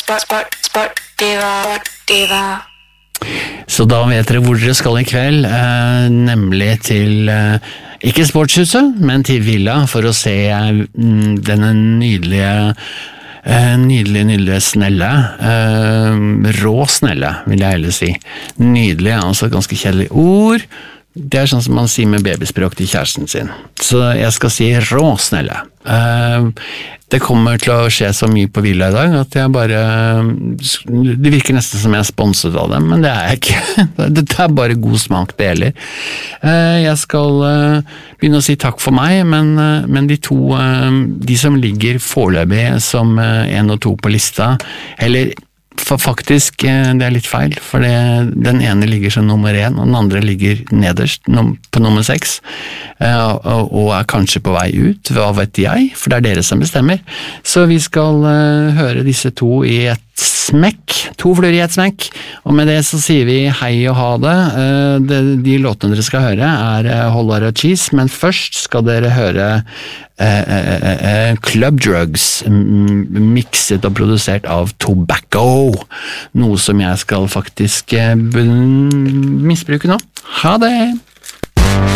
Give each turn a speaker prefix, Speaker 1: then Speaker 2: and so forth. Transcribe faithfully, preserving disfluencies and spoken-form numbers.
Speaker 1: Sport, sport, sport, diva, sport, diva.
Speaker 2: Så da vet dere hvor dere skal i kveld, eh, nemlig til, eh, ikke sportshuset, men til Villa, for å se eh, denne nydelige, eh, nydelige, nydelige snelle, eh, rå snelle, vil jeg heller si. Nydelig, altså ganske kjedelig ord. Det er sånn som man sier med babyspråk til kjæresten sin. Så jeg skal si rå snelle. Uh, det kommer til å skje så mye på Villa i dag at jeg bare det virker nesten som jeg er sponset av dem, men det er jeg ikke. Det er bare god smak det gjelder. Uh, jeg skal uh, begynne å si takk for meg, men, uh, men de to uh, de som ligger foreløpig som uh, en og to på lista, eller for faktisk, det er litt feil, for det, den ene ligger som nummer én, og den andre ligger nederst på nummer seks, og er kanskje på vei ut, hva vet jeg, for det er dere som bestemmer. Så vi skal høre disse to i et smekk, to fluer i et smekk, og med det så sier vi hei og ha det. De, de låtene dere skal høre er Whole Lotta Cheese, men først skal dere høre Uh, uh, uh, Club Drugs, mikset og produsert av Tobacco, noe som jeg skal faktisk uh, misbruke nå. Ha det!